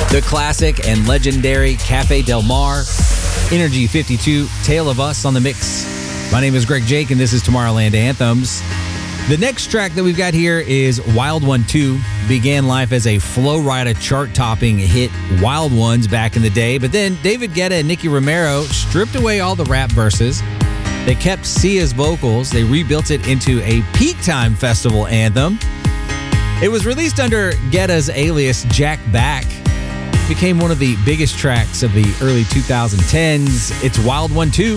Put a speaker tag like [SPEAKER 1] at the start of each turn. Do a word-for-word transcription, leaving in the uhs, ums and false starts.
[SPEAKER 1] The classic and legendary Cafe Del Mar, Energy fifty-two, Tale of Us on the mix. My name is Greg Jake, and this is Tomorrowland Anthems. The next track that we've got here is Wild One two. Began life as a Flo Rida chart-topping hit, Wild Ones, back in the day. But then David Guetta and Nicky Romero stripped away all the rap verses. They kept Sia's vocals. They rebuilt it into a peak time festival anthem. It was released under Guetta's alias Jack Back. Became one of the biggest tracks of the early twenty tens. It's Wild One two.